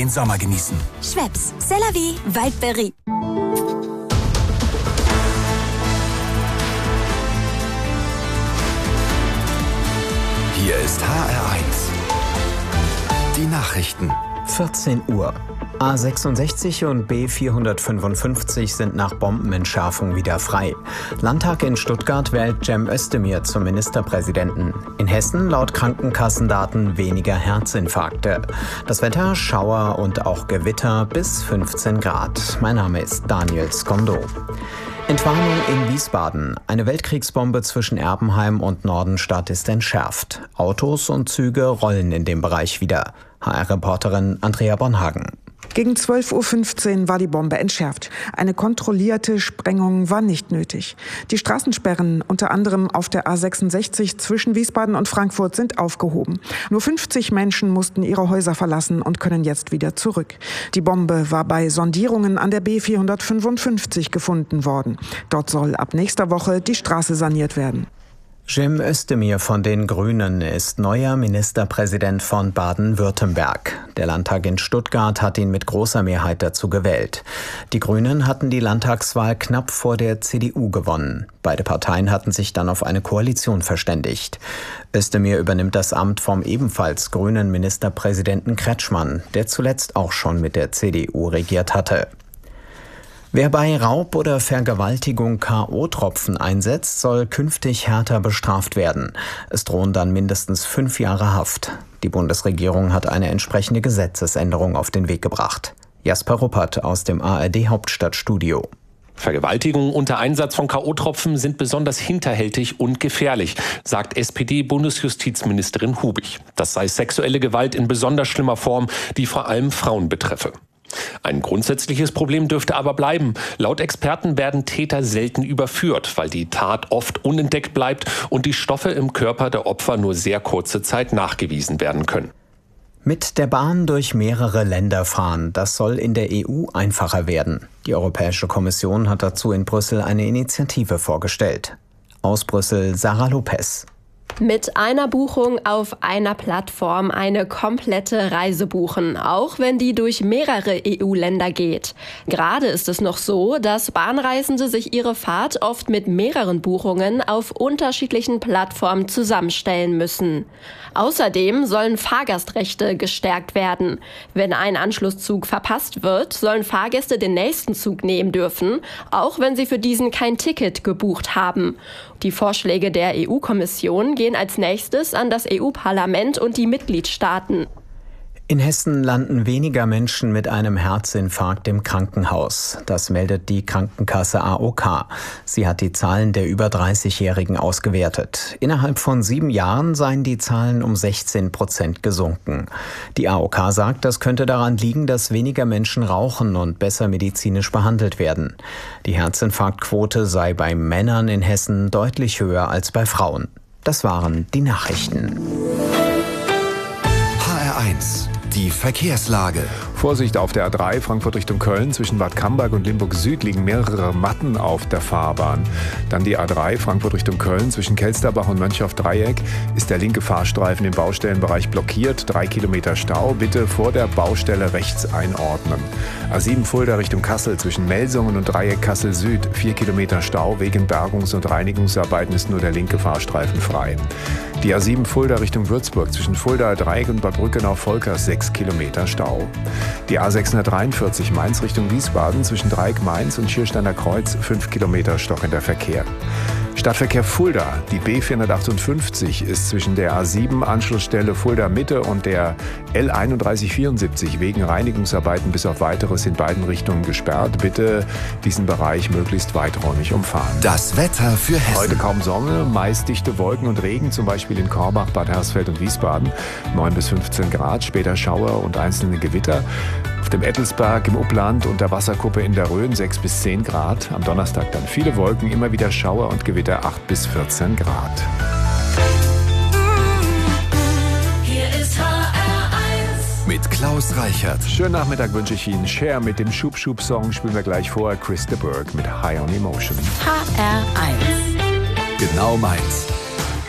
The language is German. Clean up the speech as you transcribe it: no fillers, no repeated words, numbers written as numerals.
den Sommer genießen. Schweppes, c'est la vie, Waldberry. Hier ist HR1. Die Nachrichten. 14 Uhr. A66 und B455 sind nach Bombenentschärfung wieder frei. Landtag in Stuttgart wählt Cem Özdemir zum Ministerpräsidenten. In Hessen laut Krankenkassendaten weniger Herzinfarkte. Das Wetter, Schauer und auch Gewitter bis 15 Grad. Mein Name ist Daniel Skondo. Entwarnung in Wiesbaden. Eine Weltkriegsbombe zwischen Erbenheim und Nordenstadt ist entschärft. Autos und Züge rollen in dem Bereich wieder. HR-Reporterin Andrea Bonhagen. Gegen 12.15 Uhr war die Bombe entschärft. Eine kontrollierte Sprengung war nicht nötig. Die Straßensperren, unter anderem auf der A66 zwischen Wiesbaden und Frankfurt, sind aufgehoben. Nur 50 Menschen mussten ihre Häuser verlassen und können jetzt wieder zurück. Die Bombe war bei Sondierungen an der B455 gefunden worden. Dort soll ab nächster Woche die Straße saniert werden. Cem Özdemir von den Grünen ist neuer Ministerpräsident von Baden-Württemberg. Der Landtag in Stuttgart hat ihn mit großer Mehrheit dazu gewählt. Die Grünen hatten die Landtagswahl knapp vor der CDU gewonnen. Beide Parteien hatten sich dann auf eine Koalition verständigt. Özdemir übernimmt das Amt vom ebenfalls grünen Ministerpräsidenten Kretschmann, der zuletzt auch schon mit der CDU regiert hatte. Wer bei Raub oder Vergewaltigung K.O.-Tropfen einsetzt, soll künftig härter bestraft werden. Es drohen dann mindestens 5 Jahre Haft. Die Bundesregierung hat eine entsprechende Gesetzesänderung auf den Weg gebracht. Jasper Ruppert aus dem ARD-Hauptstadtstudio. Vergewaltigungen unter Einsatz von K.O.-Tropfen sind besonders hinterhältig und gefährlich, sagt SPD-Bundesjustizministerin Hubig. Das sei sexuelle Gewalt in besonders schlimmer Form, die vor allem Frauen betreffe. Ein grundsätzliches Problem dürfte aber bleiben. Laut Experten werden Täter selten überführt, weil die Tat oft unentdeckt bleibt und die Stoffe im Körper der Opfer nur sehr kurze Zeit nachgewiesen werden können. Mit der Bahn durch mehrere Länder fahren, das soll in der EU einfacher werden. Die Europäische Kommission hat dazu in Brüssel eine Initiative vorgestellt. Aus Brüssel Sarah Lopez. Mit einer Buchung auf einer Plattform eine komplette Reise buchen, auch wenn die durch mehrere EU-Länder geht. Gerade ist es noch so, dass Bahnreisende sich ihre Fahrt oft mit mehreren Buchungen auf unterschiedlichen Plattformen zusammenstellen müssen. Außerdem sollen Fahrgastrechte gestärkt werden. Wenn ein Anschlusszug verpasst wird, sollen Fahrgäste den nächsten Zug nehmen dürfen, auch wenn sie für diesen kein Ticket gebucht haben. Die Vorschläge der EU-Kommission gehen als nächstes an das EU-Parlament und die Mitgliedstaaten. In Hessen landen weniger Menschen mit einem Herzinfarkt im Krankenhaus. Das meldet die Krankenkasse AOK. Sie hat die Zahlen der über 30-Jährigen ausgewertet. Innerhalb von 7 Jahren seien die Zahlen um 16% gesunken. Die AOK sagt, das könnte daran liegen, dass weniger Menschen rauchen und besser medizinisch behandelt werden. Die Herzinfarktquote sei bei Männern in Hessen deutlich höher als bei Frauen. Das waren die Nachrichten. HR1. Die Verkehrslage. Vorsicht auf der A3 Frankfurt Richtung Köln. Zwischen Bad Camberg und Limburg Süd liegen mehrere Matten auf der Fahrbahn. Dann die A3 Frankfurt Richtung Köln. Zwischen Kelsterbach und Mönchhoff-Dreieck ist der linke Fahrstreifen im Baustellenbereich blockiert. 3 Kilometer Stau. Bitte vor der Baustelle rechts einordnen. A7 Fulda Richtung Kassel. Zwischen Melsungen und Dreieck Kassel Süd. 4 Kilometer Stau. Wegen Bergungs- und Reinigungsarbeiten ist nur der linke Fahrstreifen frei. Die A7 Fulda Richtung Würzburg. Zwischen Fulda Dreieck und Bad Brückenau-Volkers 6 Kilometer Stau. Die A643 Mainz Richtung Wiesbaden zwischen Dreieck Mainz und Schiersteiner Kreuz 5 Kilometer stockender Verkehr. Stadtverkehr Fulda. Die B458 ist zwischen der A7 Anschlussstelle Fulda Mitte und der L3174 wegen Reinigungsarbeiten bis auf Weiteres in beiden Richtungen gesperrt. Bitte diesen Bereich möglichst weiträumig umfahren. Das Wetter für Hessen. Heute kaum Sonne, meist dichte Wolken und Regen, zum Beispiel in Korbach, Bad Hersfeld und Wiesbaden. 9 bis 15 Grad, später Schauer und einzelne Gewitter. Auf dem Ettelsberg, im Upland und der Wasserkuppe in der Rhön 6 bis 10 Grad. Am Donnerstag dann viele Wolken, immer wieder Schauer und Gewitter 8 bis 14 Grad. Hier ist HR1 mit Klaus Reichert. Schönen Nachmittag wünsche ich Ihnen. Cher mit dem Schub-Schub-Song spielen wir gleich vor. Chris de Burgh mit High on Emotion. HR1 Genau meins.